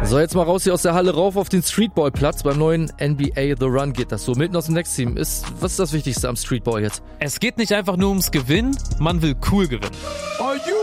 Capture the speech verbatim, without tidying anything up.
So, jetzt mal raus hier aus der Halle rauf auf den Streetball-Platz. Beim neuen N B A The Run geht das so. Mitten aus dem Next-Team. Ist, was ist das Wichtigste am Streetball jetzt? Es geht nicht einfach nur ums Gewinnen, man will cool gewinnen. Are you